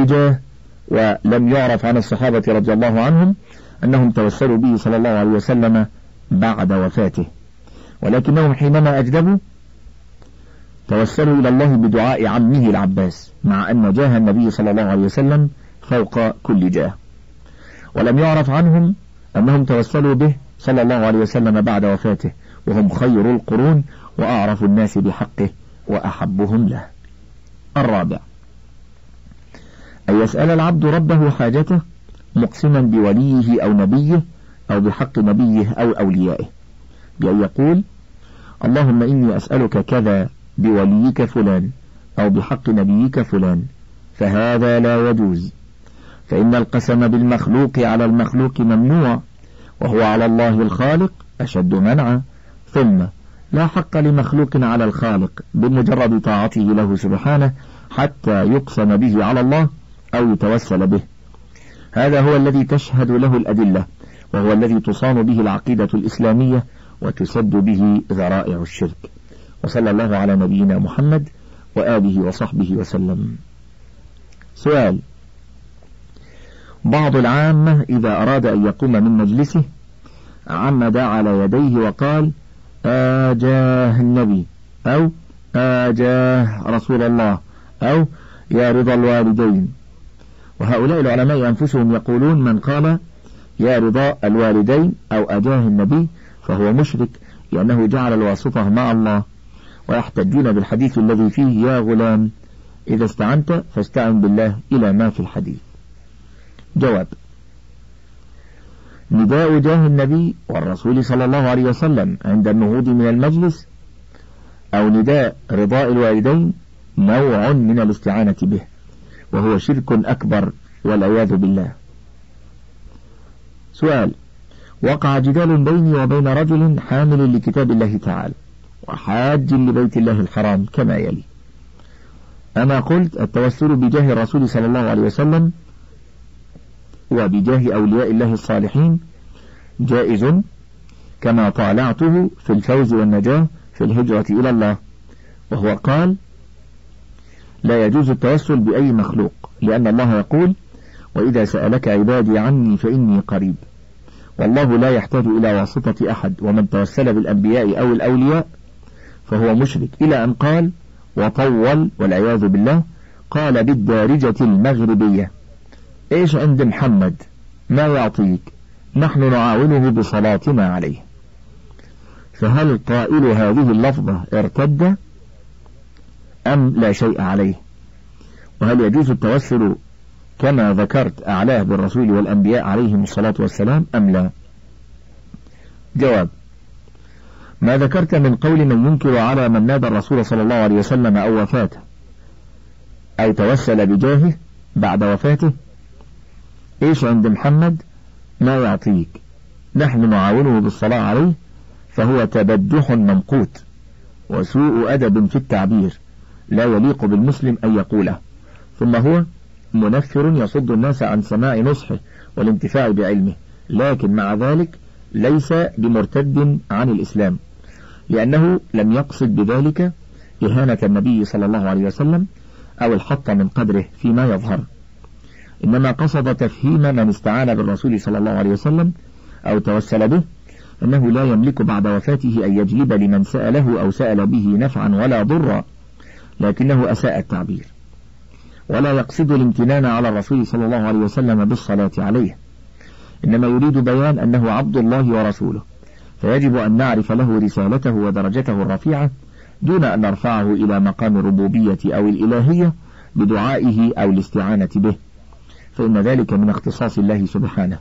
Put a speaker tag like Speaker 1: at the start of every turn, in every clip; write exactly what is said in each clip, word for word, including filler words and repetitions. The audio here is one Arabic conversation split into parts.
Speaker 1: كل جاه. ولم يعرف عن الصحابة رضي الله عنهم أنهم توسلوا به صلى الله عليه وسلم بعد وفاته، ولكنهم حينما أجدبوا توسلوا إلى الله بدعاء عمه العباس، مع أن جاه النبي صلى الله عليه وسلم فوق كل جاه. ولم يعرف عنهم أنهم توسلوا به صلى الله عليه وسلم بعد وفاته، وهم خير القرون وأعرف الناس بحقه وأحبهم له. الرابع، أن يسأل العبد ربه حاجته مقسما بوليه أو نبيه أو بحق نبيه أو أوليائه، بأن يقول: اللهم إني أسألك كذا بوليك فلان أو بحق نبيك فلان، فهذا لا يجوز، فإن القسم بالمخلوق على المخلوق ممنوع، وهو على الله الخالق أشد منعا. ثم لا حق لمخلوق على الخالق بمجرد طاعته له سبحانه حتى يقسم به على الله أو يتوسل به. هذا هو الذي تشهد له الأدلة، وهو الذي تصان به العقيدة الإسلامية وتسد به ذرائع الشرك. وصلى الله على نبينا محمد وآله وصحبه وسلم. سؤال: بعض العامة إذا أراد أن يقوم من مجلسه عمد على يديه وقال: آجاه النبي، أو آجاه رسول الله، أو يا رضا الوالدين. وهؤلاء العلماء أنفسهم يقولون: من قال يا رضا الوالدين أو آجاه النبي فهو مشرك، لأنه جعل الواسطة مع الله. ويحتجون بالحديث الذي فيه: يا غلام إذا استعنت فاستعن بالله، إلى ما في الحديث. جواب: نداء جاه النبي والرسول صلى الله عليه وسلم عند النهوض من المجلس أو نداء رضاء الوالدين نوع من الاستعانة به، وهو شرك أكبر والعياذ بالله. سؤال: وقع جدال بيني وبين رجل حامل لكتاب الله تعالى وحاج لبيت الله الحرام كما يلي: أنا قلت التوسل بجاه الرسول صلى الله عليه وسلم وبجاه أولياء الله الصالحين جائز، كما طالعته في الفوز والنجاة في الهجرة إلى الله. وهو قال: لا يجوز التوسل بأي مخلوق، لأن الله يقول: وإذا سألك عبادي عني فإني قريب. والله لا يحتاج إلى واسطة أحد، ومن توسل بالأنبياء أو الأولياء فهو مشرك، إلى أن قال وطول والعياذ بالله، قال بالدارجة المغربية: إيش عند محمد ما يعطيك، نحن نعاونه بصلاتنا عليه. فهل قائل هذه اللفظة ارتد أم لا شيء عليه؟ وهل يجوز التوسل كما ذكرت أعلاه بالرسول والأنبياء عليهم الصلاة والسلام أم لا؟ جواب: ما ذكرت من قول من ينكر على من نادى الرسول صلى الله عليه وسلم أو وفاته أو توسل بجاهه بعد وفاته: إيش عند محمد ما يعطيك، نحن نعاونه بالصلاة عليه، فهو تبجح ممقوت وسوء أدب في التعبير لا يليق بالمسلم أن يقوله. ثم هو منفر يصد الناس عن سماع نصحه والانتفاع بعلمه، لكن مع ذلك ليس بمرتد عن الإسلام، لأنه لم يقصد بذلك إهانة النبي صلى الله عليه وسلم أو الحط من قدره فيما يظهر، إنما قصد تفهيم من استعان بالرسول صلى الله عليه وسلم أو توسل به أنه لا يملك بعد وفاته أن يجلب لمن سأله أو سأل به نفعا ولا ضرا، لكنه أساء التعبير، ولا يقصد الامتنان على الرسول صلى الله عليه وسلم بالصلاة عليه، إنما يريد بيان أنه عبد الله ورسوله، فيجب أن نعرف له رسالته ودرجته الرفيعة دون أن نرفعه إلى مقام الربوبية أو الإلهية بدعائه أو الاستعانة به، فإن ذلك من اختصاص الله سبحانه،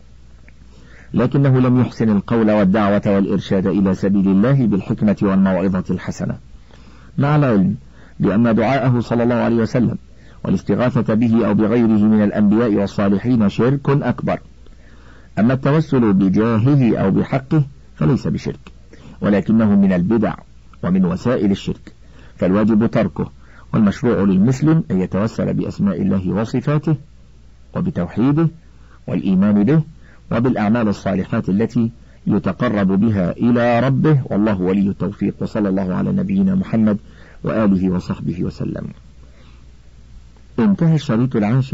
Speaker 1: لكنه لم يحسن القول والدعوة والإرشاد إلى سبيل الله بالحكمة والموعظة الحسنة، مع العلم بأن دعاءه صلى الله عليه وسلم والاستغاثة به أو بغيره من الأنبياء والصالحين شرك أكبر. أما التوسل بجاهه أو بحقه فليس بشرك، ولكنه من البدع ومن وسائل الشرك، فالواجب تركه، والمشروع للمسلم أن يتوسل بأسماء الله وصفاته وبتوحيده والإيمان به وبالأعمال الصالحات التي يتقرب بها إلى ربه، والله ولي التوفيق. وصلى الله على نبينا محمد وآله وصحبه وسلم. انتهى الشريط العاشر.